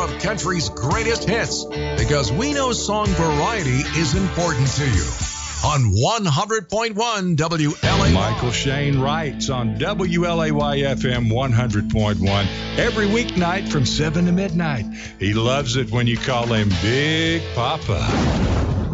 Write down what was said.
of country's greatest hits because we know song variety is important to you. On 100.1 WLAY. Michael Shane writes on WLAY FM 100.1 every weeknight from 7 to midnight. He loves it when you call him Big Papa.